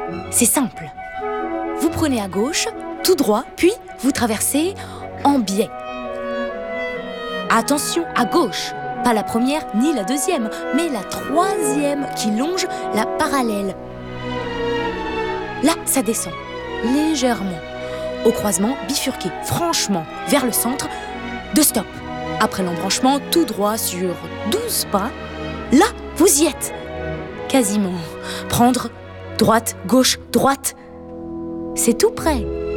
C'est simple. Vous prenez à gauche, tout droit, puis vous traversez en biais. Attention, à gauche, pas la première ni la deuxième, mais la troisième qui longe la parallèle. Là, ça descend, légèrement. Au croisement, bifurqué, franchement, vers le centre, de stop. Après l'embranchement, tout droit sur 12 pas. Là, vous y êtes. Quasiment. Prendre droite, gauche, droite. C'est tout près.